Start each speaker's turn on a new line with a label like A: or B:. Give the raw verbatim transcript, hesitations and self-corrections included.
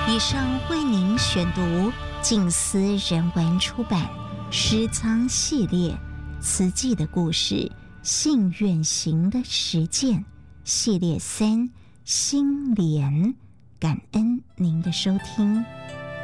A: 以上为您选读静思人文出版诗仓系列慈济的故事信愿行的实践系列三心莲，感恩您的收听。